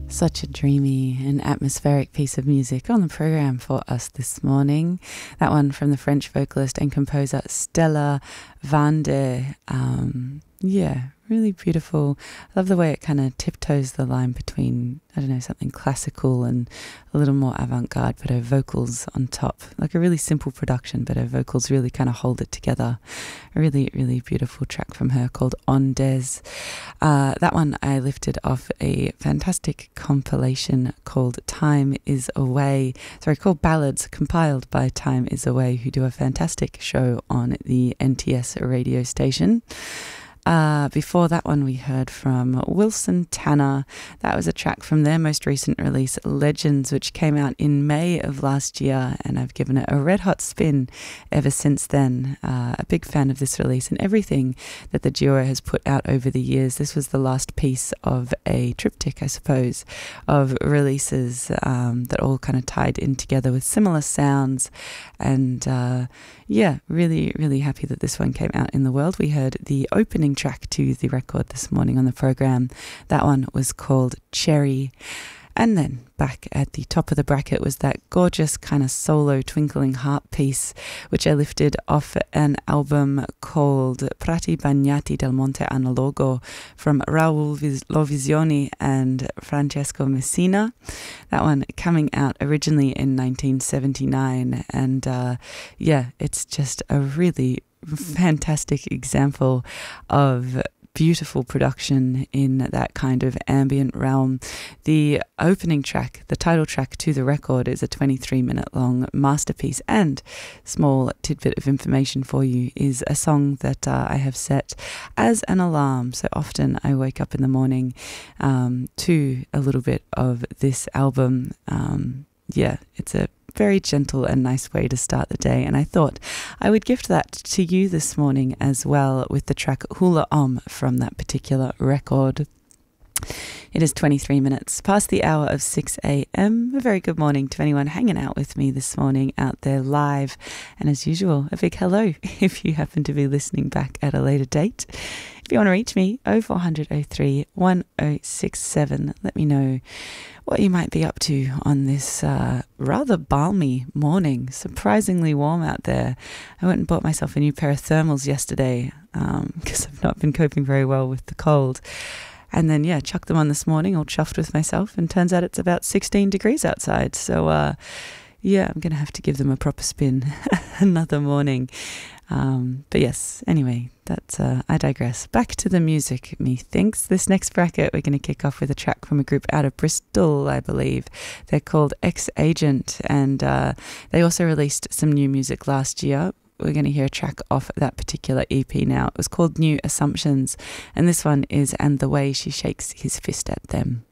Such a dreamy and atmospheric piece of music on the program for us this morning. That one from the French vocalist and composer Stella Vande. Really beautiful. I love the way it kind of tiptoes the line between, I don't know, something classical and a little more avant-garde, but her vocals on top. Like a really simple production, but her vocals really kind of hold it together. A really, really beautiful track from her called Ondes. That one I lifted off a fantastic compilation called Time Is Away. Called Ballads, compiled by Time Is Away, who do a fantastic show on the NTS radio station. Before that one, we heard from Wilson Tanner. That was a track from their most recent release, Legends, which came out in May of last year, and I've given it a red hot spin ever since then. A big fan of this release and everything that the duo has put out over the years. This was the last piece of a triptych, I suppose, of releases that all kind of tied in together with similar sounds. And really, really happy that this one came out in the world. We heard the opening track to the record this morning on the program. That one was called Cherry. And then back at the top of the bracket was that gorgeous kind of solo twinkling harp piece, which I lifted off an album called Prati Bagnati del Monte Analogo from Raul Lovisioni and Francesco Messina. That one coming out originally in 1979. And it's just a really fantastic example of beautiful production in that kind of ambient realm. The opening track, the title track to the record, is a 23-minute long masterpiece, and small tidbit of information for you is a song that I have set as an alarm. So often I wake up in the morning to a little bit of this album. It's a very gentle and nice way to start the day, and I thought I would gift that to you this morning as well with the track Hula Om from that particular record. It is 23 minutes past the hour of 6 a.m. A very good morning to anyone hanging out with me this morning out there live, and as usual, a big hello if you happen to be listening back at a later date. If you want to reach me, 0400 03 1067. Let me know what you might be up to on this rather balmy morning. Surprisingly warm out there. I went and bought myself a new pair of thermals yesterday because I've not been coping very well with the cold. And then, chucked them on this morning, all chuffed with myself, and turns out it's about 16 degrees outside. So, I'm going to have to give them a proper spin another morning. But yes, anyway, that's I digress. Back to the music, methinks. This next bracket, we're going to kick off with a track from a group out of Bristol, I believe. They're called X-Agent, and they also released some new music last year. We're going to hear a track off that particular EP now. It was called New Assumptions, and this one is And the Way She Shakes His Fist at Them.